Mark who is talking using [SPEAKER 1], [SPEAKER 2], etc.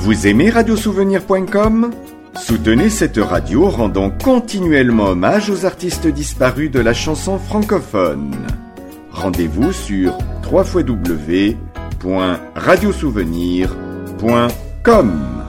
[SPEAKER 1] Vous aimez radiosouvenir.com ? Soutenez cette radio rendant continuellement hommage aux artistes disparus de la chanson francophone. Rendez-vous sur www.radiosouvenir.com.